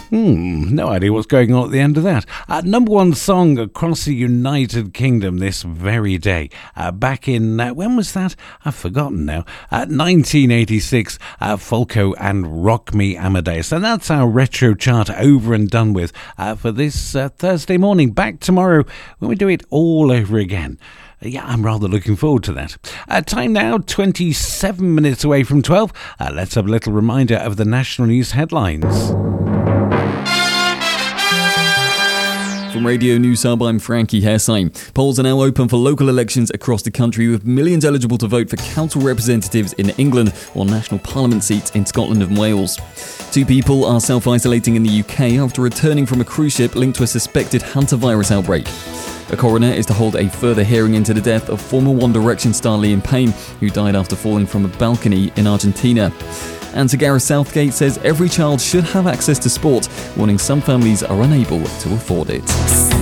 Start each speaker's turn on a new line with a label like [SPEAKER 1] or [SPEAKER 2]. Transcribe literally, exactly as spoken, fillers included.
[SPEAKER 1] Hmm, no idea what's going on at the end of that. Uh, number one song across the United Kingdom this very day. Uh, back in, uh, when was that? I've forgotten now. Uh, nineteen eighty-six, uh, Falco and Rock Me Amadeus. And that's our retro chart over and done with uh, for this uh, Thursday morning. Back tomorrow when we do it all over again. Yeah, I'm rather looking forward to that. Uh, time now, twenty-seven minutes away from twelve. Uh, let's have a little reminder of the national news headlines.
[SPEAKER 2] From Radio News Hub, I'm Frankie Hessine. Polls are now open for local elections across the country, with millions eligible to vote for council representatives in England or national parliament seats in Scotland and Wales. Two people are self-isolating in the U K after returning from a cruise ship linked to a suspected hantavirus outbreak. A coroner is to hold a further hearing into the death of former One Direction star Liam Payne, who died after falling from a balcony in Argentina. And Sir Gareth Southgate says every child should have access to sport, warning some families are unable to afford it.